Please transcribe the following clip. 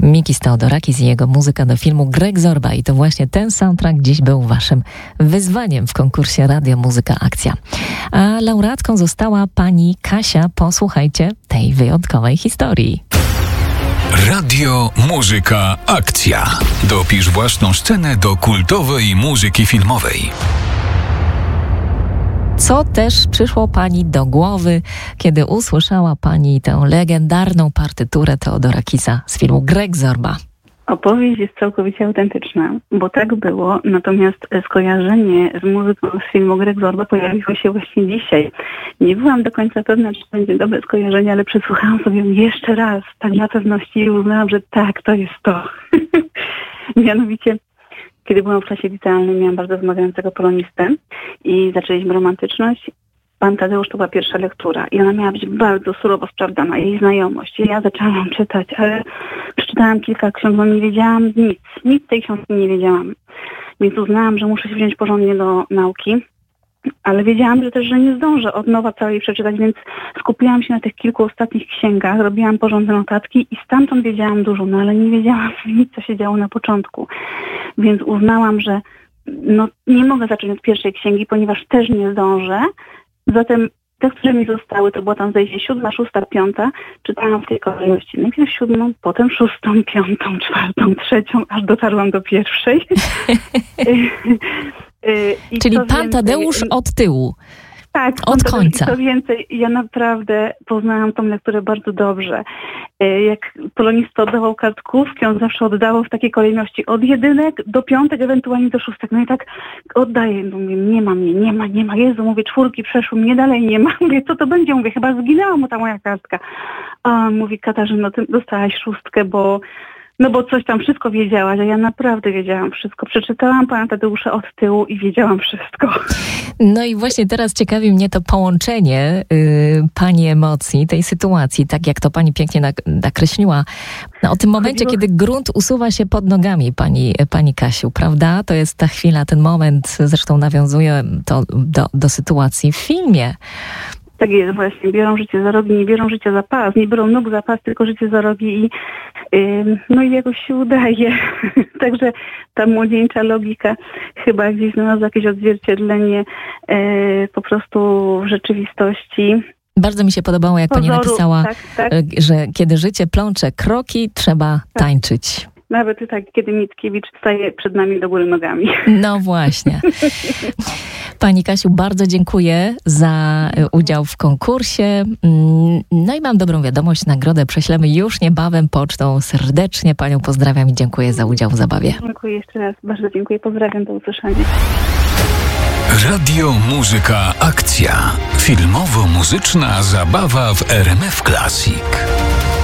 Mikis Theodorakis i jego muzyka do filmu Greg Zorba. I to właśnie ten soundtrack dziś był waszym wyzwaniem w konkursie Radio Muzyka Akcja. A laureatką została pani Kasia. Posłuchajcie tej wyjątkowej historii. Radio Muzyka Akcja. Dopisz własną scenę do kultowej muzyki filmowej. Co też przyszło pani do głowy, kiedy usłyszała pani tę legendarną partyturę Theodorakisa z filmu Greg Zorba? Opowieść jest całkowicie autentyczna, bo tak było, natomiast skojarzenie z muzyką z filmu Greg Zorba pojawiło się właśnie dzisiaj. Nie byłam do końca pewna, czy będzie dobre skojarzenie, ale przesłuchałam sobie jeszcze raz, tak dla pewności, i uznałam, że tak, to jest to. Mianowicie, kiedy byłam w klasie licealnej, miałam bardzo wymagającego polonistę i zaczęliśmy romantyczność. Pan Tadeusz to była pierwsza lektura i ona miała być bardzo surowo sprawdzana, jej znajomość. I ja zaczęłam czytać, ale przeczytałam kilka ksiąg, bo nie wiedziałam nic tej książki nie wiedziałam. Więc uznałam, że muszę się wziąć porządnie do nauki, ale wiedziałam, że też, że nie zdążę od nowa całej przeczytać, więc skupiłam się na tych kilku ostatnich księgach, robiłam porządne notatki i stamtąd wiedziałam dużo, no ale nie wiedziałam nic, co się działo na początku. Więc uznałam, że nie mogę zacząć od pierwszej księgi, ponieważ też nie zdążę. Zatem te, które mi zostały, to była tam zdaje się 7., 6., 5. Czytałam w tej kolejności. Najpierw 7., potem 6., 5., 4., 3., aż dotarłam do pierwszej. Czyli pan Tadeusz od tyłu. Tak, od końca. Co więcej, ja naprawdę poznałam tą lekturę bardzo dobrze. Jak polonista oddawał kartkówki, on zawsze oddawał w takiej kolejności od 1 do 5, ewentualnie do 6. No i tak oddaję, mówię, nie ma. Jezu, mówię, 4 przeszły, mnie dalej nie ma. Mówię, co to będzie? Mówię, chyba zginęła mu ta moja kartka. A on mówi, Katarzyno, ty dostałaś 6, bo coś tam wszystko wiedziałaś, a ja naprawdę wiedziałam wszystko. Przeczytałam pana Tadeusza od tyłu i wiedziałam wszystko. No i właśnie teraz ciekawi mnie to połączenie pani emocji, tej sytuacji, tak jak to pani pięknie nakreśliła. O tym momencie, kiedy grunt usuwa się pod nogami pani Kasiu, prawda? To jest ta chwila, ten moment, zresztą nawiązuje to do sytuacji w filmie. Tak jest właśnie, biorą życie za rogi, nie biorą życia za pas, nie biorą nóg za pas, tylko życie za rogi i jakoś się udaje. Także ta młodzieńcza logika chyba gdzieś znalazła jakieś odzwierciedlenie po prostu w rzeczywistości. Bardzo mi się podobało, jak pani napisała, że kiedy życie plącze kroki, trzeba tańczyć. Nawet tak, kiedy Mickiewicz staje przed nami do góry nogami. No właśnie. Pani Kasiu, bardzo dziękuję za udział w konkursie. No i mam dobrą wiadomość, nagrodę prześlemy już niebawem pocztą. Serdecznie panią pozdrawiam i dziękuję za udział w zabawie. Dziękuję jeszcze raz, bardzo dziękuję, pozdrawiam, do usłyszenia. Radio Muzyka Akcja. Filmowo-muzyczna zabawa w RMF Classic.